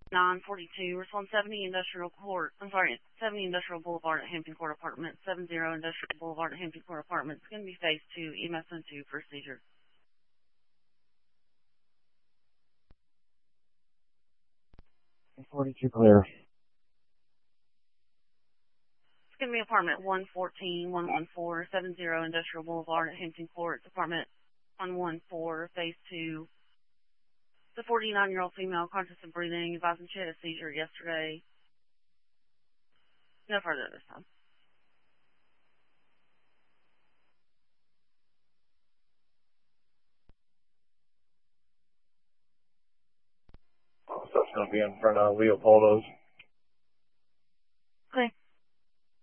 942, respond 70 Industrial Court, 70 Industrial Boulevard at Hampton Court Apartments, 70 Industrial Boulevard at Hampton Court Apartments. It's going to be phase 2, EMS on 2 procedure. 42 clear. It's going to be apartment 114, 114, 70 Industrial Boulevard at Hampton Court, apartment 114, phase 2. The 49-year-old female, conscious of breathing, advising she had a seizure yesterday. No further this time. So it's going to be in front of Leopoldo's.